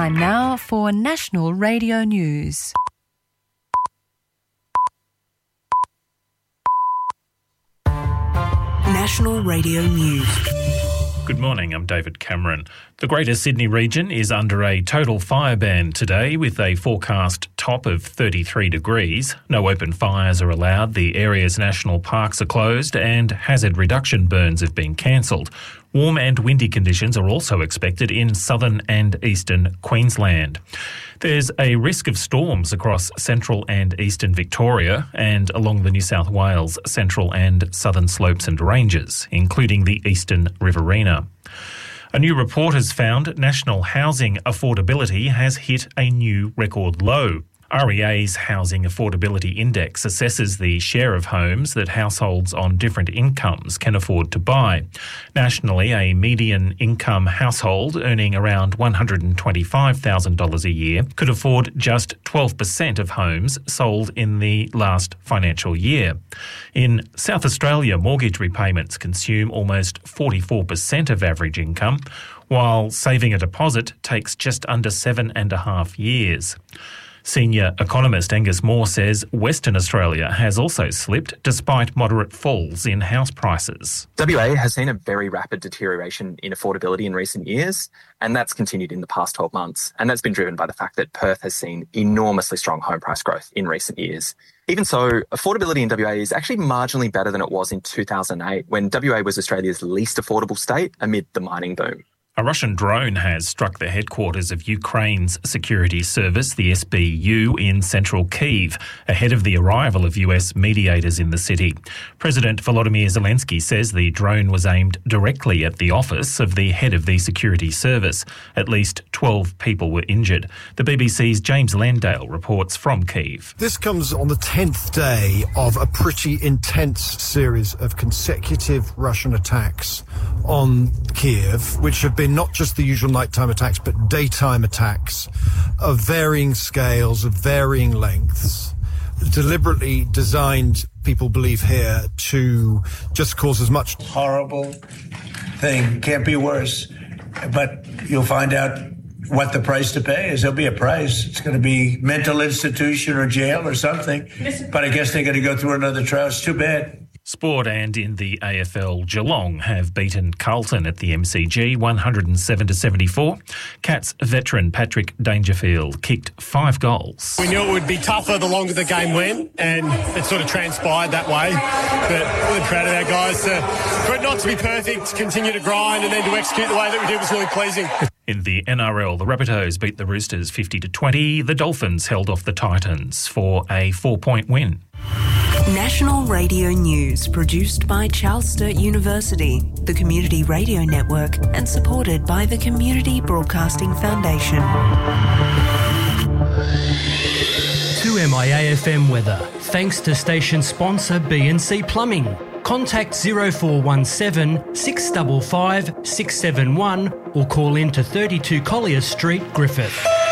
Time now for National Radio News. National Radio News. Good morning, I'm David Cameron. The Greater Sydney region is under a total fire ban today with a forecast top of 33 degrees. No open fires are allowed, the area's national parks are closed and hazard reduction burns have been cancelled. Warm and windy conditions are also expected in southern and eastern Queensland. There's a risk of storms across central and eastern Victoria and along the New South Wales central and southern slopes and ranges, including the eastern Riverina. A new report has found national housing affordability has hit a new record low. REA's Housing Affordability Index assesses the share of homes that households on different incomes can afford to buy. Nationally, a median income household earning around $125,000 a year could afford just 12% of homes sold in the last financial year. In South Australia, mortgage repayments consume almost 44% of average income, while saving a deposit takes just under 7.5 years. Senior economist Angus Moore says Western Australia has also slipped despite moderate falls in house prices. WA has seen a very rapid deterioration in affordability in recent years, and that's continued in the past 12 months. And that's been driven by the fact that Perth has seen enormously strong home price growth in recent years. Even so, affordability in WA is actually marginally better than it was in 2008, when WA was Australia's least affordable state amid the mining boom. A Russian drone has struck the headquarters of Ukraine's security service, the SBU, in central Kyiv, ahead of the arrival of US mediators in the city. President Volodymyr Zelensky says the drone was aimed directly at the office of the head of the security service. At least 12 people were injured. The BBC's James Landale reports from Kyiv. This comes on the 10th day of a pretty intense series of consecutive Russian attacks on Kyiv, which have been not just the usual nighttime attacks, but daytime attacks of varying scales, of varying lengths, deliberately designed, people believe here, to just cause as much. Horrible thing. Can't be worse. But you'll find out what the price to pay is. There'll be a price. It's going to be mental institution or jail or something. But I guess they're going to go through another trial. It's too bad. Sport and in the AFL, Geelong have beaten Carlton at the MCG 107-74. Cats veteran Patrick Dangerfield kicked 5 goals. We knew it would be tougher the longer the game went, and it sort of transpired that way. But really proud of our guys for it not to be perfect, to continue to grind, and then to execute the way that we did was really pleasing. In the NRL, the Rabbitohs beat the Roosters 50-20. The Dolphins held off the Titans for a 4-point win. National Radio News, produced by Charles Sturt University, the Community Radio Network, and supported by the Community Broadcasting Foundation. 2MIA-FM weather, thanks to station sponsor BNC Plumbing. Contact 0417 655 671 or call in to 32 Collier Street, Griffith.